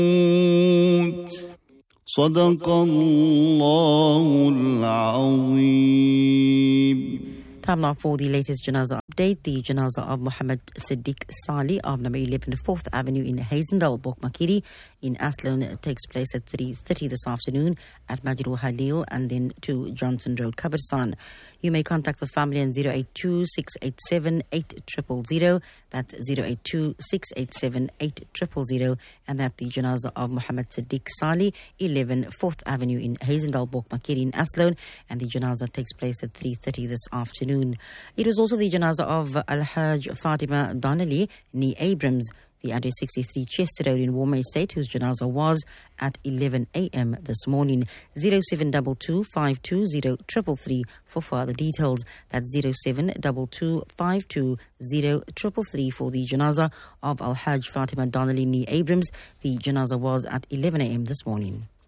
صدق الله العظيم. Time now for the latest Janazah update. The Janazah of Muhammad Siddiq Sali of number 11 4th Avenue in Hazendale, Bokmakiri in Athlone takes place at 3:30 this afternoon at Majidul Halil and then to Johnson Road, Kabristan. You may contact the family on 082-687-8000. That's 082-687-8000. And that the Janazah of Muhammad Siddiq Sali, 11 4th Avenue in Hazendale, Bokmakiri in Athlone. And the Janazah takes place at 3:30 this afternoon. It was also the Janazah of Al-Hajj Fatima Donnelly, Nee Abrams, the address 63 Chester Road in Warmer Estate, whose Janazah was at 11 a.m. this morning. 0722520333 for further details. That's 0722520333 for the Janazah of Al-Hajj Fatima Donnelly, Nee Abrams. The Janazah was at 11 a.m. this morning.